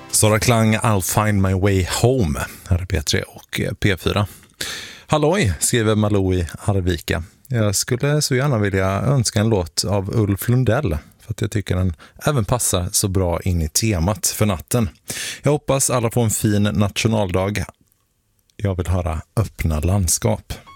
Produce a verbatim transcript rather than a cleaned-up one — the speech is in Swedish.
Sara Klang, I'll find my way home. Här är P tre och P fyra. Halloj, skriver Malou i Arvika. Jag skulle så gärna vilja önska en låt av Ulf Lundell, för att jag tycker den även passar så bra in i temat för natten. Jag hoppas alla får en fin nationaldag. Jag vill höra Öppna landskap.